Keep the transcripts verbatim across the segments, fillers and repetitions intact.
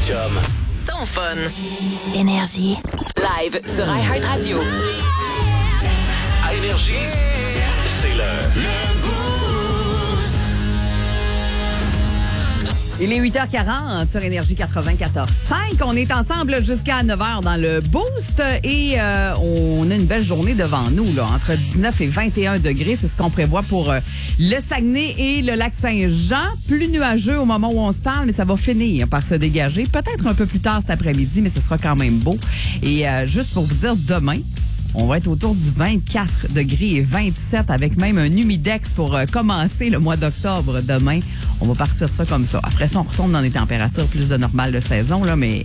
chum. Ton fun. Énergie. Live sur iHeartRadio. À Énergie, c'est le... Il est huit heures quarante sur Énergie quatre-vingt-quatorze cinq. On est ensemble jusqu'à neuf heures dans le Boost et euh, on a une belle journée devant nous, là, entre dix-neuf et vingt et un degrés. C'est ce qu'on prévoit pour euh, le Saguenay et le lac Saint-Jean. Plus nuageux au moment où on se parle, mais ça va finir par se dégager. Peut-être un peu plus tard cet après-midi, mais ce sera quand même beau. Et euh, juste pour vous dire, demain, on va être autour du vingt-quatre degrés et vingt-sept avec même un humidex pour euh, commencer le mois d'octobre demain. On va partir ça comme ça. Après ça, on retourne dans des températures plus de normales de saison, là, mais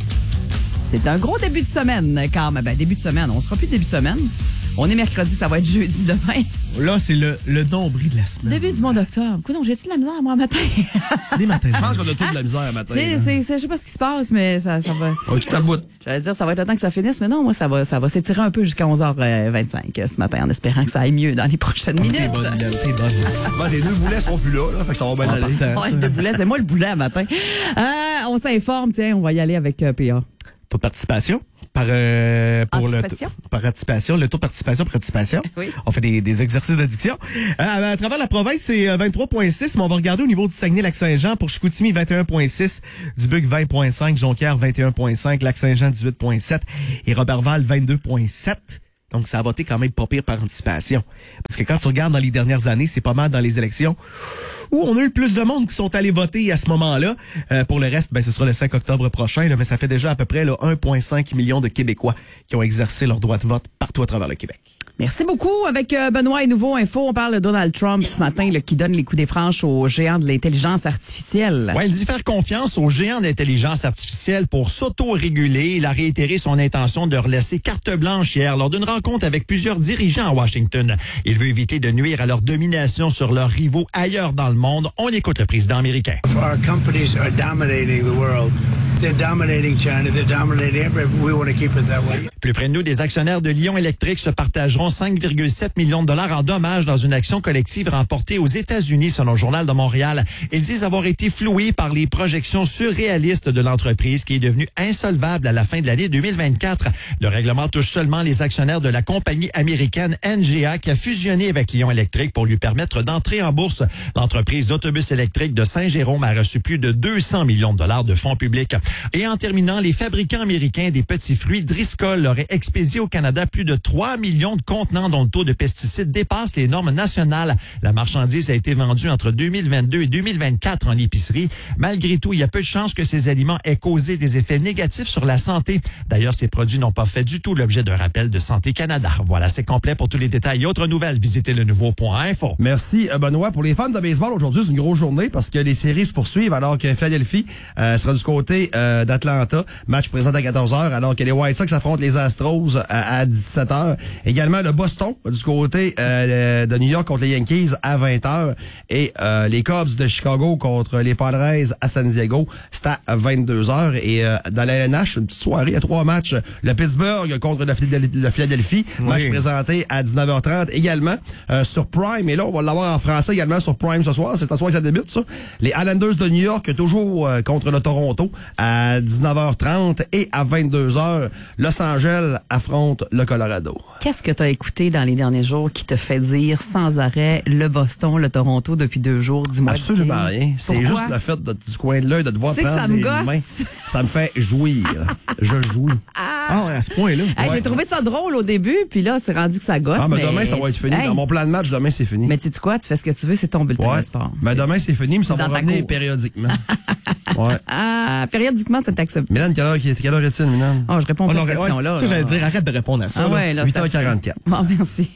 c'est un gros début de semaine quand même. Ben, début de semaine. On sera plus début de semaine. On est mercredi, ça va être jeudi demain. Là, c'est le, le nombril de la semaine. Début du mois d'octobre. Écoute, j'ai-tu de la misère, moi, matin? Des matins. Je pense qu'on a tout de la misère matin. C'est, c'est, c'est, je sais pas ce qui se passe, mais ça, ça va. On est tout à bout. J'allais dire, ça va être le temps que ça finisse, mais non, moi, ça va, ça va s'étirer un peu jusqu'à onze heures vingt-cinq ce matin, en espérant que ça aille mieux dans les prochaines minutes. T'es bonne, Mylène, t'es bonne. Bon, les deux boulets seront plus là, là, fait que ça va bien aller. Ouais, le boulet, c'est moi le boulet à matin. Euh, on s'informe, tiens, on va y aller avec euh, P A. Taux de participation? Par, euh, pour Anticipation? le, par participation, le taux de participation par participation. Oui. On fait des, des exercices d'addiction. Euh, à travers la province, c'est vingt-trois virgule six, mais on va regarder au niveau du Saguenay-Lac-Saint-Jean. Pour Chicoutimi, vingt et un virgule six, Dubuque, vingt virgule cinq, Jonquière, vingt et un virgule cinq, Lac-Saint-Jean, dix-huit virgule sept et Roberval, vingt-deux virgule sept. Donc, ça a voté quand même pas pire par anticipation. Parce que quand tu regardes dans les dernières années, c'est pas mal dans les élections où on a eu plus de monde qui sont allés voter à ce moment-là. Euh, pour le reste, ben, ce sera le cinq octobre prochain, là, mais ça fait déjà à peu près là, un virgule cinq million de Québécois qui ont exercé leur droit de vote partout à travers le Québec. Merci beaucoup. Avec euh, Benoît et Nouveau Info, on parle de Donald Trump ce matin, là, qui donne les coups des franches aux géants de l'intelligence artificielle. Oui, il dit faire confiance aux géants d'intelligence artificielle pour s'auto-réguler. Il a réitéré son intention de leur laisser carte blanche hier lors d'une rencontre avec plusieurs dirigeants à Washington. Il veut éviter de nuire à leur domination sur leurs rivaux ailleurs dans le monde. On écoute le président américain. Our companies are dominating the world. They're dominating China. They're dominating everywhere. We want to keep it that way. Plus près de nous, des actionnaires de Lion Électrique se partageront cinq virgule sept millions de dollars en dommages dans une action collective remportée aux États-Unis, selon le Journal de Montréal. Ils disent avoir été floués par les projections surréalistes de l'entreprise qui est devenue insolvable à la fin de l'année deux mille vingt-quatre. Le règlement touche seulement les actionnaires de la compagnie américaine N G A qui a fusionné avec Lion Électrique pour lui permettre d'entrer en bourse. L'entreprise d'autobus électrique de Saint-Jérôme a reçu plus de deux cents millions de dollars de fonds publics. Et en terminant, les fabricants américains des petits fruits Driscoll auraient expédié au Canada plus de trois millions de contenants dont le taux de pesticides dépasse les normes nationales. La marchandise a été vendue entre deux mille vingt-deux et deux mille vingt-quatre en épicerie. Malgré tout, il y a peu de chances que ces aliments aient causé des effets négatifs sur la santé. D'ailleurs, ces produits n'ont pas fait du tout l'objet d'un rappel de Santé Canada. Voilà, c'est complet. Pour tous les détails et autres nouvelles, visitez le nouveau point info. Merci, Benoît. Pour les fans de baseball, aujourd'hui, c'est une grosse journée parce que les séries se poursuivent alors que Philadelphie euh, sera du côté euh, d'Atlanta. Match présent à quatorze heures alors que les White Sox affrontent les Astros à, à dix-sept heures. Également, le Boston du côté euh, de New York contre les Yankees à vingt heures et euh, les Cubs de Chicago contre les Padres à San Diego, c'est à vingt-deux heures. Et euh, dans la N H, une petite soirée, il y a trois matchs. Le Pittsburgh contre le, Philad- le Philadelphie, oui. Match présenté à dix-neuf heures trente également euh, sur Prime. Et là, on va l'avoir en français également sur Prime ce soir. C'est ce soir que ça débute, ça. Les Islanders de New York, toujours euh, contre le Toronto à dix-neuf heures trente et à vingt-deux heures, Los Angeles affronte le Colorado. Qu'est-ce que tu as écouté dans les derniers jours qui te fait dire sans arrêt le Boston, le Toronto depuis deux jours? Dis-moi. Absolument rien. C'est Pourquoi? juste le fait de, du coin de l'œil de devoir prendre ça me les gosse. mains. Ça me fait jouir. Je jouis. Ah, à ce point-là. Hey, Ouais. J'ai trouvé ça drôle au début, puis là, c'est rendu que ça gosse. Ah, mais, mais demain, ça va être fini. Hey. Dans mon plan de match, demain, c'est fini. Mais tu sais quoi? Tu fais ce que tu veux, c'est ton bulletin ouais. de sport. Mais C'est- demain, c'est fini, mais ça va dans ta revenir cour. périodiquement. ouais. Ah, périodiquement, c'est accepté. Mylène, quelle heure, quelle heure est-il, Mylène? Oh, je réponds pas Oh, à non, cette ouais, question-là. ça, là. j'allais dire, arrête de répondre à ça. Ah là. ouais, là, huit c'est heures quarante-quatre. Bon, merci.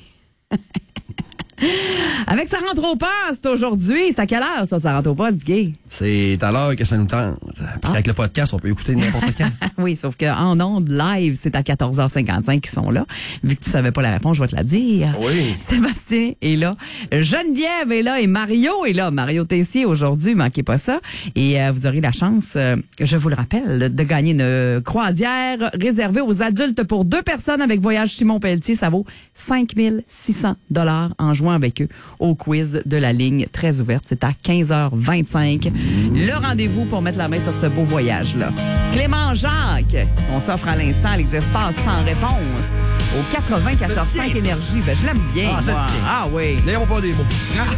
Avec Ça rentre au poste aujourd'hui. C'est à quelle heure, ça, Ça rentre au poste, Guy? C'est à l'heure que ça nous tente. Parce qu'avec le podcast, on peut écouter n'importe quand. Oui, sauf qu'en ondes live, c'est à quatorze heures cinquante-cinq qu'ils sont là. Vu que tu savais pas la réponse, je vais te la dire. Oui. Sébastien est là. Geneviève est là et Mario est là. Mario Tessier aujourd'hui, manquez pas ça. Et euh, vous aurez la chance, euh, je vous le rappelle, de gagner une croisière réservée aux adultes pour deux personnes avec Voyage Simon Pelletier. Ça vaut cinq mille six cents dollars en jouant avec eux au quiz de la ligne très ouverte. C'est à quinze heures vingt-cinq. Le rendez-vous pour mettre la main sur ce beau voyage-là. Clément Jacques, on s'offre à l'instant les espaces sans réponse au quatre-vingt-quatorze cinq Énergie. Ben, je l'aime bien, Ah, ça moi. tient. Ah oui. N'ayons pas des mots.